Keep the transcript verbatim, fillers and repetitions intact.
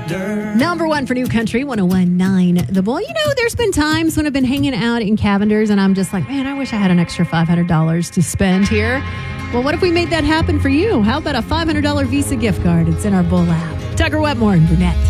Number one for New Country, one oh one point nine The Bull. You know, there's been times when I've been hanging out in Cavender's and I'm just like, man, I wish I had an extra five hundred dollars to spend here. Well, what if we made that happen for you? How about a five hundred dollars Visa gift card? It's in our Bull app. Tucker Wetmore and Brunette.